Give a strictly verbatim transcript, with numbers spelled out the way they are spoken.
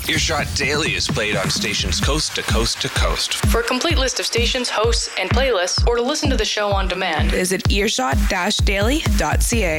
Earshot Daily is played on stations coast to coast to coast. For a complete list of stations, hosts, and playlists, or to listen to the show on demand, visit earshot dash daily dot c a.